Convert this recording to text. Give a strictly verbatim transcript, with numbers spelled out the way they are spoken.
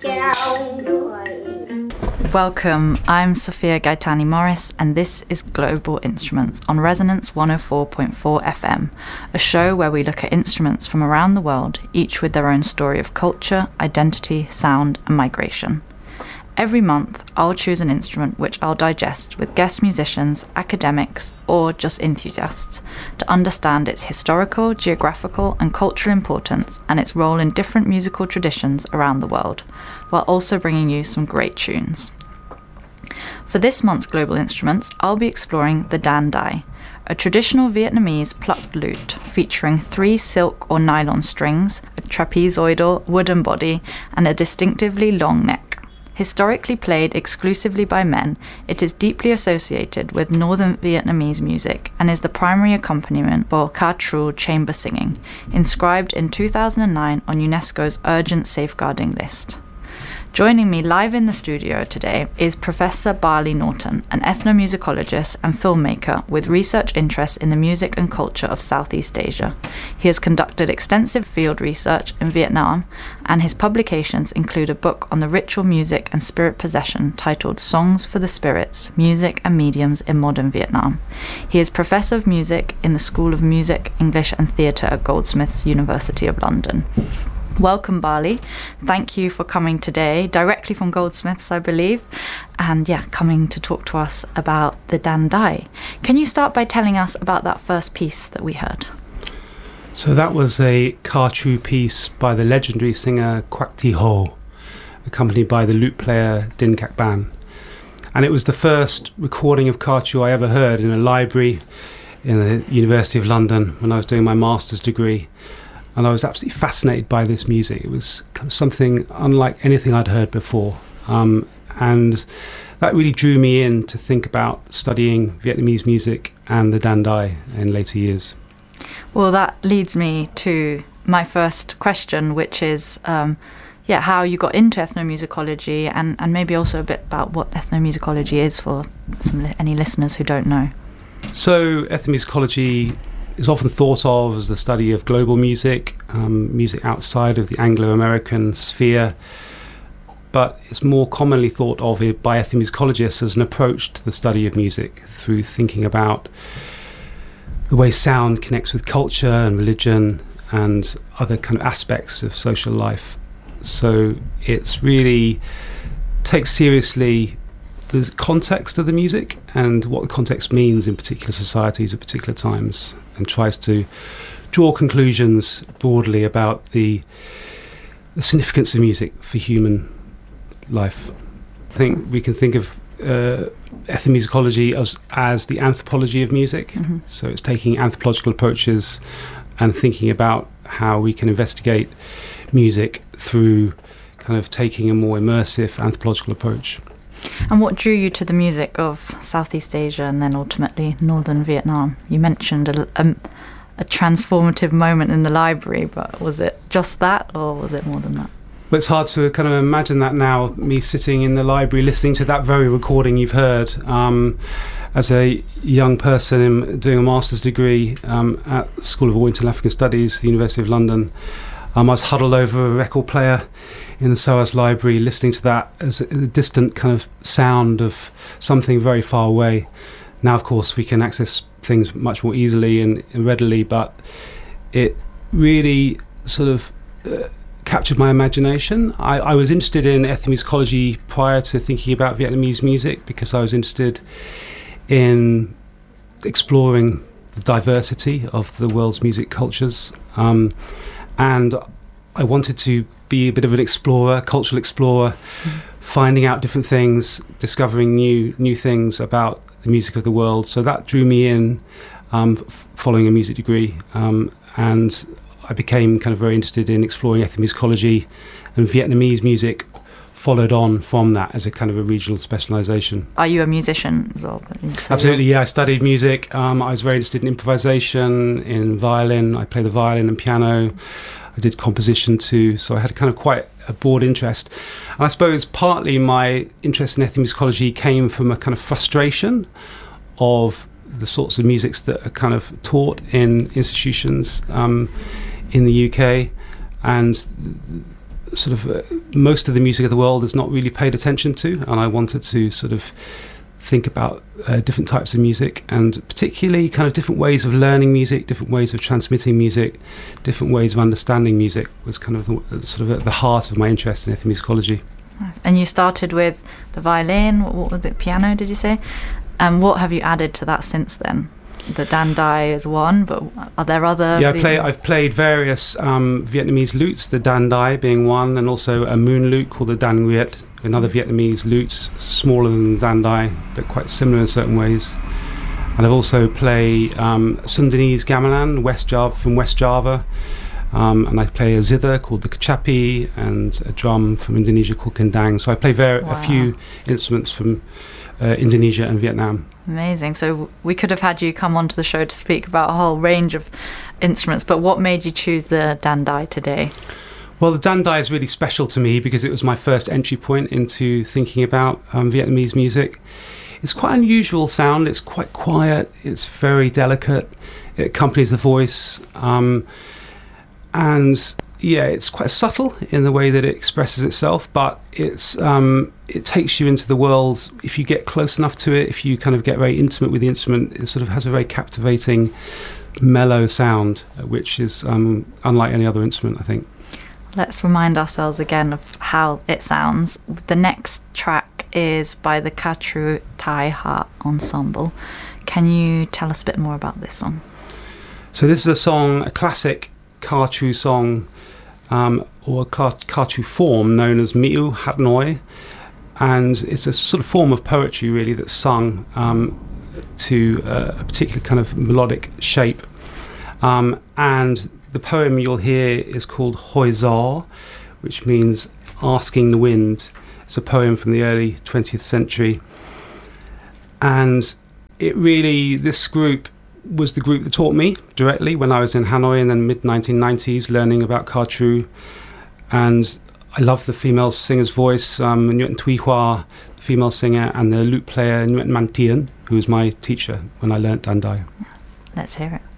Welcome, I'm Sophia Gaetani Morris, and this is Global Instruments on Resonance one oh four point four F M, a show where we look at instruments from around the world, each with their own story of culture, identity, sound, and migration. Every month, I'll choose an instrument which I'll digest with guest musicians, academics, or just enthusiasts to understand its historical, geographical, and cultural importance and its role in different musical traditions around the world, while also bringing you some great tunes. For this month's Global Instruments, I'll be exploring the Dan Dai, a traditional Vietnamese plucked lute featuring three silk or nylon strings, a trapezoidal wooden body, and a distinctively long neck. Historically played exclusively by men, it is deeply associated with northern Vietnamese music and is the primary accompaniment for Ca Trù chamber singing, inscribed in two thousand nine on UNESCO's urgent safeguarding list. Joining me live in the studio today is Professor Barley Norton, an ethnomusicologist and filmmaker with research interests in the music and culture of Southeast Asia. He has conducted extensive field research in Vietnam, and his publications include a book on the ritual music and spirit possession titled Songs for the Spirits, Music and Mediums in Modern Vietnam. He is Professor of Music in the School of Music, English and Theatre at Goldsmiths, University of London. Welcome, Barley. Thank you for coming today, directly from Goldsmiths, I believe, and yeah, coming to talk to us about the Dan Dai. Can you start by telling us about that first piece that we heard? So that was a Ca Trù piece by the legendary singer Quoc Thi Ho, accompanied by the lute player Din Cac Ban. And it was the first recording of Ca Trù I ever heard in a library in the University of London when I was doing my master's degree. And I was absolutely fascinated by this music. It was kind of something unlike anything I'd heard before. Um, and that really drew me in to think about studying Vietnamese music and the Dan Dai in later years. Well, that leads me to my first question, which is, um, yeah, how you got into ethnomusicology, and, and maybe also a bit about what ethnomusicology is for some any listeners who don't know. So ethnomusicology is often thought of as the study of global music, um, music outside of the Anglo-American sphere, but it's more commonly thought of by ethnomusicologists as an approach to the study of music through thinking about the way sound connects with culture and religion and other kind of aspects of social life. So it's really takes seriously the context of the music and what the context means in particular societies at particular times, and tries to draw conclusions broadly about the, the significance of music for human life. I think we can think of uh, ethnomusicology as, as the anthropology of music. Mm-hmm. So it's taking anthropological approaches and thinking about how we can investigate music through kind of taking a more immersive anthropological approach. And what drew you to the music of Southeast Asia and then ultimately northern Vietnam? You mentioned a, a, a transformative moment in the library, but was it just that, or was it more than that? Well, it's hard to kind of imagine that now, me sitting in the library listening to that very recording you've heard. Um, as a young person in, doing a master's degree um, at the School of Oriental African Studies, the University of London, Um, I was huddled over a record player in the SOAS library listening to that as a, a distant kind of sound of something very far away. Now, of course, we can access things much more easily and, and readily, but it really sort of uh, captured my imagination. I, I was interested in ethnomusicology prior to thinking about Vietnamese music because I was interested in exploring the diversity of the world's music cultures. Um, And I wanted to be a bit of an explorer, cultural explorer, mm. finding out different things, discovering new new things about the music of the world. So that drew me in, um, f- following a music degree. Um, and I became kind of very interested in exploring ethnomusicology, and Vietnamese music followed on from that as a kind of a regional specialisation. Are you a musician as well? So Absolutely, yeah. I studied music. Um, I was very interested in improvisation, in violin. I play the violin and piano. I did composition too, so I had kind of quite a broad interest. And I suppose partly my interest in ethnomusicology came from a kind of frustration of the sorts of musics that are kind of taught in institutions um, in the U K, and sort of uh, most of the music of the world is not really paid attention to, and I wanted to sort of think about uh, different types of music, and particularly kind of different ways of learning music, different ways of transmitting music, different ways of understanding music was kind of the, sort of at the heart of my interest in ethnomusicology. And you started with the violin, what, what was it, piano, did you say? And what have you added to that since then? The dandai is one, but are there other? Yeah, I play, I've played various um, Vietnamese lutes, the dandai being one, and also a moon lute called the dan nguyet, another Vietnamese lute, smaller than dandai, but quite similar in certain ways. And I've also played um, Sundanese gamelan, West Java, from West Java, um, and I play a zither called the kecapi, and a drum from Indonesia called kendang. So I play ver- wow. a few instruments from uh, Indonesia and Vietnam. Amazing. So we could have had you come onto the show to speak about a whole range of instruments, but what made you choose the dandai today? Well, the dandai is really special to me because it was my first entry point into thinking about um, Vietnamese music. It's quite an unusual sound. It's quite quiet. It's very delicate. It accompanies the voice. Um, and yeah, it's quite subtle in the way that it expresses itself, but it's um, it takes you into the world. If you get close enough to it, if you kind of get very intimate with the instrument, it sort of has a very captivating, mellow sound, which is um, unlike any other instrument, I think. Let's remind ourselves again of how it sounds. The next track is by the Ca Trù Thai Heart Ensemble. Can you tell us a bit more about this song? So this is a song, a classic Ca Trù song, um, or a Ca Trù form known as Mi'u Hát Noi, and it's a sort of form of poetry really that's sung um, to uh, a particular kind of melodic shape. Um, and the poem you'll hear is called Hoi Zar, which means asking the wind. It's a poem from the early twentieth century. And it really, this group was the group that taught me directly when I was in Hanoi in the mid nineteen nineties, learning about Ca Trù. And I love the female singer's voice, um, Nguyen Thuy Hoa, the female singer, and the lute player Nguyen Man Tien, who was my teacher when I learnt dandai. Let's hear it.